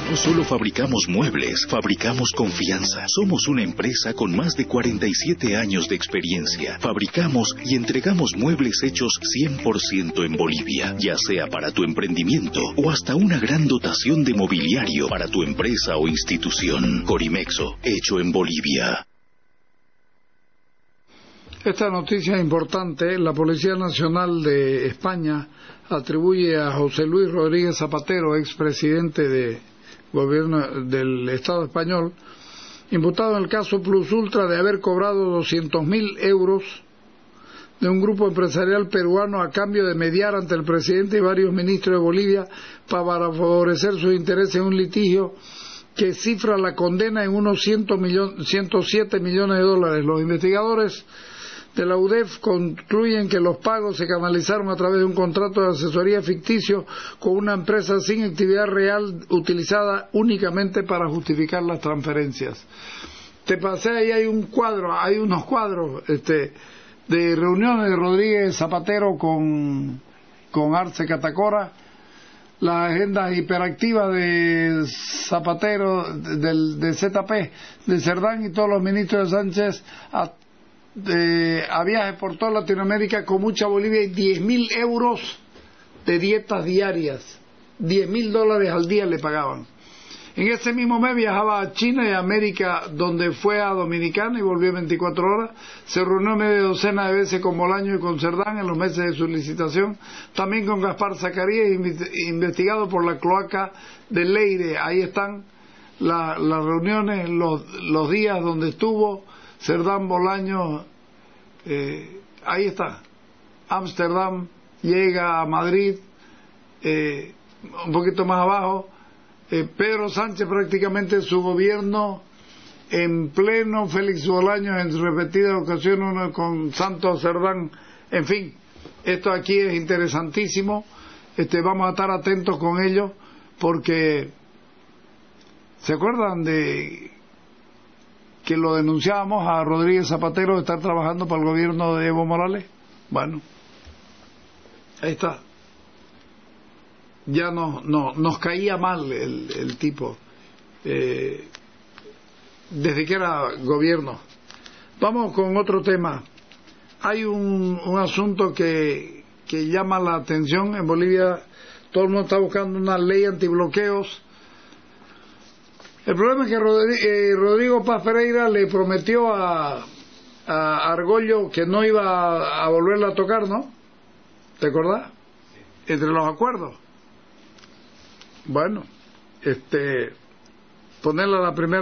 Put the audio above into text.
No solo fabricamos muebles, fabricamos confianza. Somos una empresa con más de 47 años de experiencia. Fabricamos y entregamos muebles hechos 100% en Bolivia, ya sea para tu emprendimiento o hasta una gran dotación de mobiliario para tu empresa o institución. Corimexo, hecho en Bolivia. Esta noticia es importante. La Policía Nacional de España atribuye a José Luis Rodríguez Zapatero, expresidente de gobierno del Estado español, imputado en el caso Plus Ultra de haber cobrado 200.000 euros de un grupo empresarial peruano a cambio de mediar ante el presidente y varios ministros de Bolivia para favorecer sus intereses en un litigio que cifra la condena en unos 107 millones de dólares. Los investigadores de la UDEF concluyen que los pagos se canalizaron a través de un contrato de asesoría ficticio con una empresa sin actividad real utilizada únicamente para justificar las transferencias. Te pasé ahí, hay unos cuadros de reuniones de Rodríguez Zapatero con Arce Catacora, las agendas hiperactivas de Zapatero, de ZP, de Cerdán y todos los ministros de Sánchez a viajes por toda Latinoamérica con mucha Bolivia y 10.000 euros de dietas diarias, $10.000 al día le pagaban. En ese mismo mes viajaba a China y a América, donde fue a Dominicana y volvió 24 horas. Se reunió media docena de veces con Bolaño y con Cerdán en los meses de su licitación. También con Gaspar Zacarías, investigado por la cloaca de Leire. Ahí están las reuniones, los días donde estuvo Cerdán, Bolaño. Ahí está. Ámsterdam, llega a Madrid, un poquito más abajo. Pedro Sánchez prácticamente su gobierno en pleno, Félix Bolaños en repetidas ocasiones, uno con Santos Cerdán, en fin, esto aquí es interesantísimo. Vamos a estar atentos con ello porque ¿se acuerdan de que lo denunciábamos a Rodríguez Zapatero de estar trabajando para el gobierno de Evo Morales? Bueno, ahí está. Ya nos caía mal el tipo desde que era gobierno. Vamos con otro tema. Hay un asunto que llama la atención en Bolivia. Todo el mundo está buscando una ley antibloqueos. El problema es que Rodrigo Paz Pereira le prometió a Argollo que no iba a volverla a tocar, ¿no? ¿Te acordás? Entre los acuerdos. Bueno, ponerla a la primera